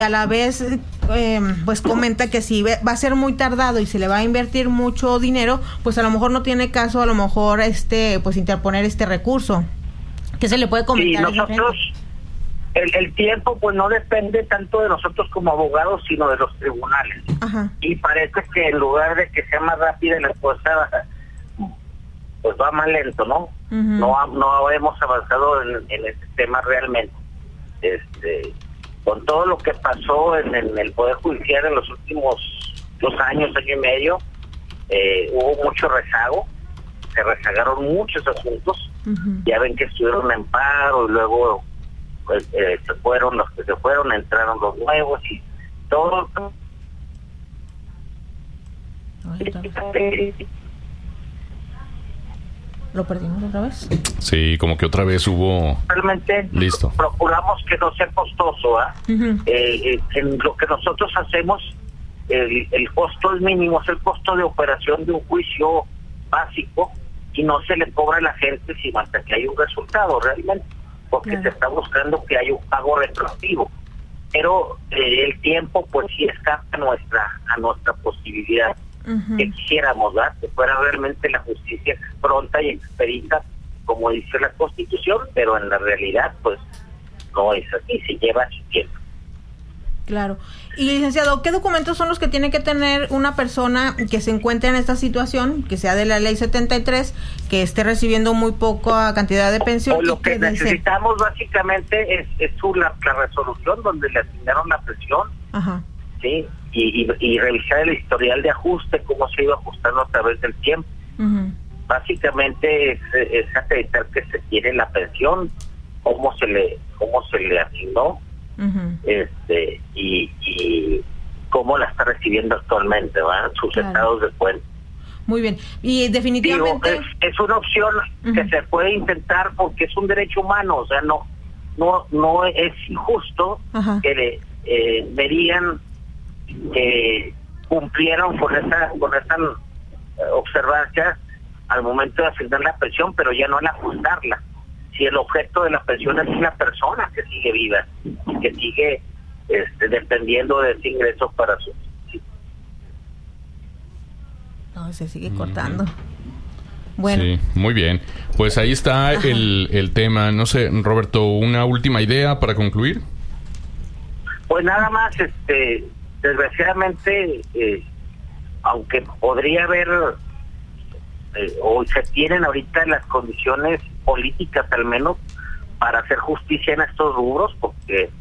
a la vez pues comenta que si va a ser muy tardado y se le va a invertir mucho dinero, pues a lo mejor no tiene caso, a lo mejor pues interponer este recurso. ¿Qué se le puede comentar? Sí, nosotros el tiempo pues no depende tanto de nosotros como abogados, sino de los tribunales. Ajá. Y parece que en lugar de que sea más rápida la cosa, pues va más lento, ¿no? Uh-huh. No hemos avanzado en este tema realmente. Con todo lo que pasó en el Poder Judicial en los últimos 2 años, año y medio, hubo mucho rezago, se rezagaron muchos asuntos. Uh-huh. Ya ven que estuvieron en paro y luego pues, se fueron los que se fueron, entraron los nuevos y todo. ¿Lo perdimos otra vez? Sí, como que otra vez hubo... Realmente listo. Procuramos que no sea costoso, uh-huh. En lo que nosotros hacemos, el costo es mínimo, es el costo de operación de un juicio básico y no se le cobra a la gente sino hasta que hay un resultado realmente, porque claro, se está buscando que haya un pago retroactivo. Pero el tiempo pues sí escapa a nuestra posibilidad. Uh-huh. Que quisiéramos, ¿verdad? Que fuera realmente la justicia pronta y expedita como dice la Constitución, pero en la realidad pues no es así, se lleva su tiempo. Claro. Y licenciado, ¿qué documentos son los que tiene que tener una persona que se encuentre en esta situación, que sea de la ley 73, que esté recibiendo muy poca cantidad de pensión? O lo que necesitamos básicamente es la resolución donde le asignaron la pensión. Ajá. Sí, y revisar el historial de ajuste, cómo se ha ido ajustando a través del tiempo. Uh-huh. Básicamente es acreditar que se tiene la pensión, cómo se le asignó, uh-huh, y cómo la está recibiendo actualmente, ¿verdad? Sus claro, estados de cuenta. Muy bien, y definitivamente... Digo, es una opción, uh-huh, que se puede intentar porque es un derecho humano, o sea, no es injusto, uh-huh, que verían que cumplieron con esa observancia al momento de asignar la pensión, pero ya no al ajustarla. Si el objeto de la pensión es la persona que sigue viva, que sigue dependiendo de ese ingreso para su... No, se sigue cortando. Bueno. Sí, muy bien. Pues ahí está el tema. No sé, Roberto, ¿una última idea para concluir? Pues nada más, desgraciadamente, aunque podría haber o se tienen ahorita las condiciones políticas al menos para hacer justicia en estos rubros, porque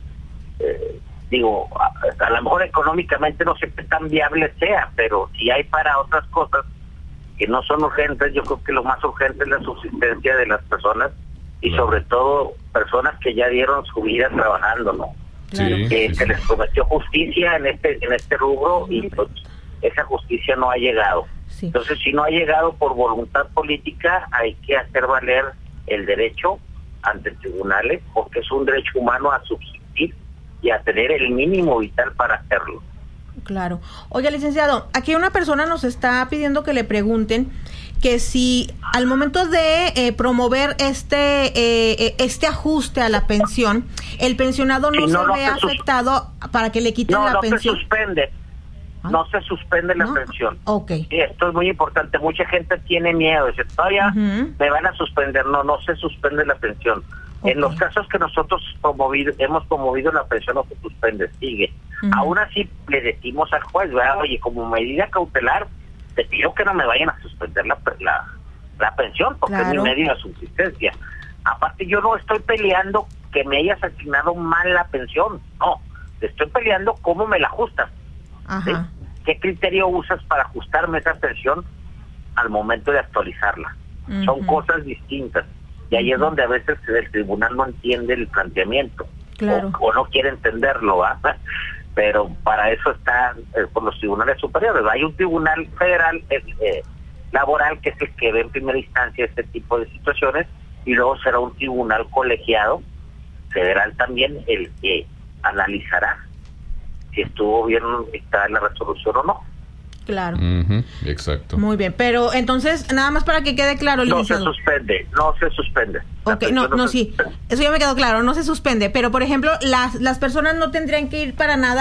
a lo mejor económicamente no sé qué tan viable sea, pero si hay para otras cosas que no son urgentes, yo creo que lo más urgente es la subsistencia de las personas y sobre todo personas que ya dieron su vida trabajando, ¿no? Sí, se les prometió justicia en este rubro y pues esa justicia no ha llegado. Sí. Entonces, si no ha llegado por voluntad política, hay que hacer valer el derecho ante tribunales, porque es un derecho humano a subsistir y a tener el mínimo vital para hacerlo. Claro. Oiga, licenciado, aquí una persona nos está pidiendo que le pregunten que si al momento de promover este ajuste a la pensión, el pensionado no se ve afectado para que le quiten la pensión. No se suspende la pensión. Okay. Y esto es muy importante. Mucha gente tiene miedo, dice, todavía me van a suspender. No se suspende la pensión. Okay. En los casos que nosotros hemos promovido la pensión, no se suspende, sigue. Aún así le decimos al juez, oye, como medida cautelar, te pido que no me vayan a suspender la pensión, porque claro, es mi medio de subsistencia. Aparte, yo no estoy peleando que me hayas asignado mal la pensión, no, estoy peleando cómo me la ajustas. ¿Sí? ¿Qué criterio usas para ajustarme esa pensión al momento de actualizarla? Son cosas distintas, y ahí es donde a veces el tribunal no entiende el planteamiento, claro, o no quiere entenderlo, ¿verdad? Pero para eso están por los tribunales superiores. Hay un tribunal federal laboral que es el que ve en primera instancia este tipo de situaciones, y luego será un tribunal colegiado federal también el que analizará si estuvo bien dictada la resolución o no. Claro. Exacto. Muy bien, pero entonces, nada más para que quede claro, licenciado. No se suspende. Ok, sí, eso ya me quedó claro, no se suspende, pero por ejemplo, las personas no tendrían que ir para nada